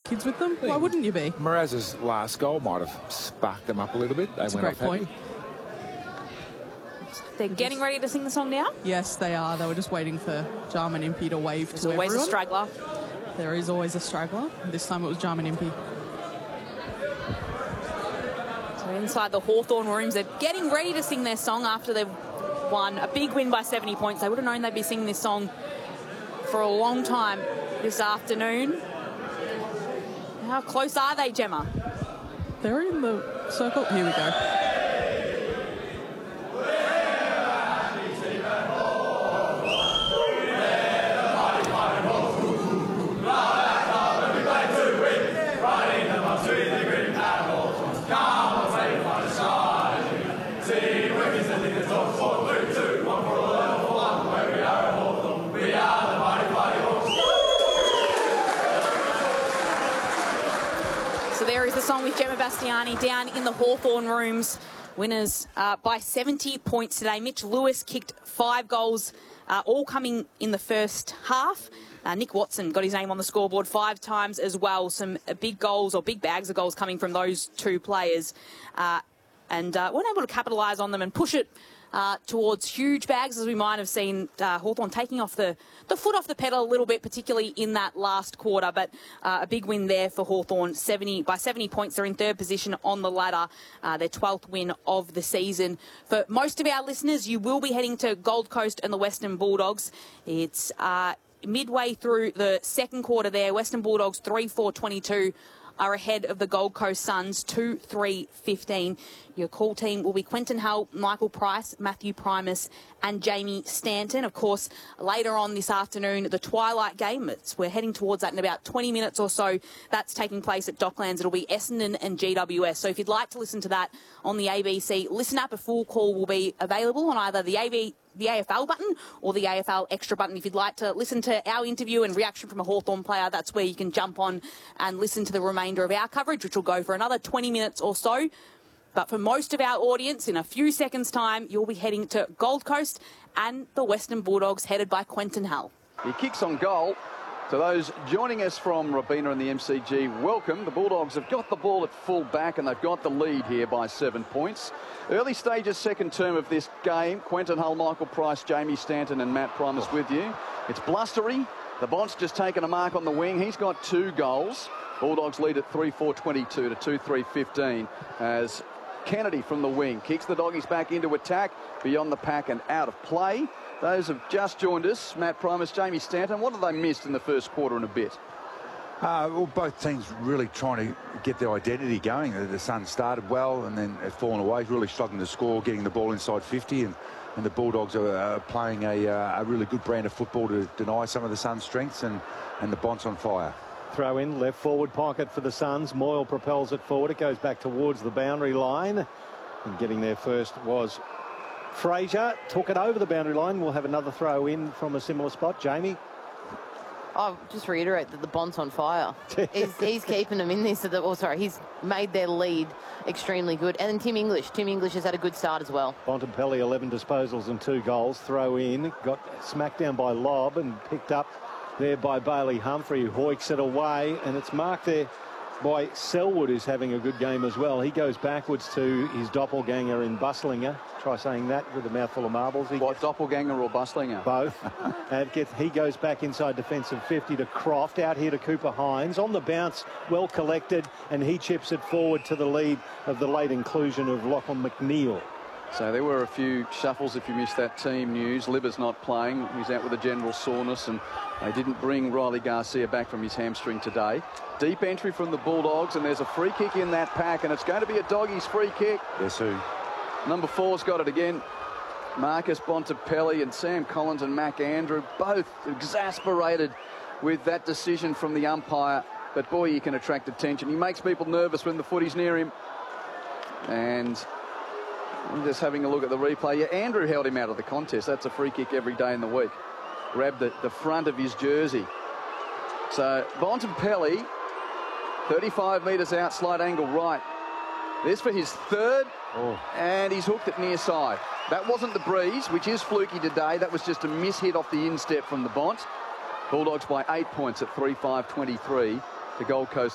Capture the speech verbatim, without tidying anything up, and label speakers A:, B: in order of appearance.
A: kids with them. Why wouldn't you be?
B: Mraz's last goal might have sparked them up a little bit. They
A: That's a
B: went
A: great
B: off
A: point.
B: happy.
C: They're getting ready to sing the song now?
A: Yes, they are. They were just waiting for Jarman Impey to wave
C: There's
A: to
C: always
A: everyone.
C: a straggler.
A: There is always a straggler. This time it was Jarman Impey.
C: So inside the Hawthorn rooms, they're getting ready to sing their song after they've won a big win by seventy points. They would have known they'd be singing this song for a long time this afternoon. How close are they, Gemma?
A: They're in the circle. Here we go.
C: So there is the song with Gemma Bastiani down in the Hawthorn rooms. Winners uh, by seventy points today. Mitch Lewis kicked five goals, uh, all coming in the first half. Uh, Nick Watson got his name on the scoreboard five times as well. Some uh, big goals or big bags of goals coming from those two players. Uh, and uh, weren't able to capitalise on them and push it uh, towards huge bags, as we might have seen uh, Hawthorn taking off the, the foot off the pedal a little bit, particularly in that last quarter. But uh, a big win there for Hawthorn. seventy by seventy points. They're in third position on the ladder. Uh, their twelfth win of the season. For most of our listeners, you will be heading to Gold Coast and the Western Bulldogs. It's uh, midway through the second quarter there. Western Bulldogs three four twenty-two are ahead of the Gold Coast Suns two three fifteen. Your call team will be Quentin Hull, Michael Price, Matthew Primus and Jamie Stanton. Of course, later on this afternoon, the Twilight game. It's, we're heading towards that in about twenty minutes or so. That's taking place at Docklands. It'll be Essendon and G W S. So if you'd like to listen to that on the A B C Listen app, a full call will be available on either the A B the A F L button or the A F L Extra button. If you'd like to listen to our interview and reaction from a Hawthorn player, that's where you can jump on and listen to the remainder of our coverage, which will go for another twenty minutes or so. But for most of our audience, in a few seconds' time, you'll be heading to Gold Coast and the Western Bulldogs, headed by Quentin Hull.
D: He kicks on goal. To those joining us from Robina and the M C G, welcome. The Bulldogs have got the ball at full back and they've got the lead here by seven points. Early stages, second term of this game. Quentin Hull, Michael Price, Jamie Stanton and Matt Primus with you. It's blustery. The Bont's just taken a mark on the wing. He's got two goals. Bulldogs lead at three four twenty-two to two three fifteen as Kennedy from the wing kicks the Doggies back into attack, beyond the pack and out of play. Those have just joined us. Matt Primus, Jamie Stanton. What have they missed in the first quarter and a bit?
E: Uh, well, both teams really trying to get their identity going. The Suns started well and then have fallen away, really struggling to score, getting the ball inside fifty, and, and the Bulldogs are uh, playing a, uh, a really good brand of football to deny some of the Suns' strengths, and, and the Bont's on fire.
F: Throw in, left forward pocket for the Suns. Moyle propels it forward. It goes back towards the boundary line. And getting there first was Fraser. Took it over the boundary line. We'll have another throw in from a similar spot. Jamie?
G: I'll just reiterate that the Bont's on fire. he's, he's keeping them in this. Oh, sorry, he's made their lead extremely good. And then Tim English. Tim English has had a good start as well.
F: Bontempelli, eleven disposals and two goals. Throw in. Got smacked down by Lobb and picked up there by Bailey Humphrey, who hoiks it away, and it's marked there by Selwood, who's having a good game as well. He goes backwards to his doppelganger in Buslinger. Try saying that with a mouthful of marbles. He
D: what, doppelganger or Buslinger?
F: Both. And gets, he goes back inside defensive fifty to Croft, out here to Cooper Hines. On the bounce, well collected, and he chips it forward to the lead of the late inclusion of Lachlan McNeil.
D: So there were a few shuffles if you missed that team news. Libber's not playing. He's out with a general soreness, and they didn't bring Riley Garcia back from his hamstring today. Deep entry from the Bulldogs, and there's a free kick in that pack, and it's going to be a Doggies free kick.
E: Yes, who?
D: Number four's got it again. Marcus Bontempelli and Sam Collins and Mac Andrew, both exasperated with that decision from the umpire. But boy, he can attract attention. He makes people nervous when the footy's near him. And I'm just having a look at the replay. Yeah, Andrew held him out of the contest. That's a free kick every day in the week. Grabbed the, the front of his jersey. So Bontempelli, thirty-five metres out, slight angle right. This for his third, oh. And he's hooked it near side. That wasn't the breeze, which is fluky today. That was just a miss-hit off the instep from the Bont. Bulldogs by eight points at three five twenty-three to Gold Coast